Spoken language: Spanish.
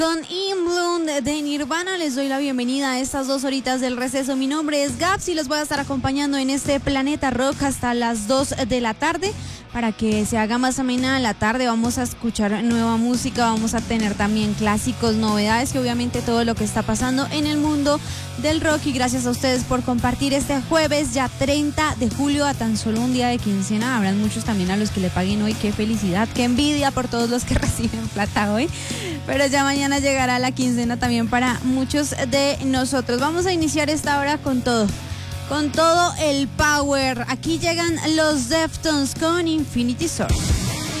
Con In Bloom de Nirvana les doy la bienvenida a estas 2 horitas del receso. Mi nombre es Gaps y los voy a estar acompañando en este Planeta Rock hasta las 2 de la tarde. Para que se haga más amena la tarde, vamos a escuchar nueva música, vamos a tener también clásicos, novedades, que obviamente todo lo que está pasando en el mundo del rock. Y gracias a ustedes por compartir este jueves, ya 30 de julio, a tan solo un día de quincena. Habrán muchos también a los que le paguen hoy. Qué felicidad, qué envidia por todos los que reciben plata hoy. Pero ya mañana llegará la quincena también para muchos de nosotros. Vamos a iniciar esta hora con todo el power. Aquí llegan los Deftones con Infinity Source.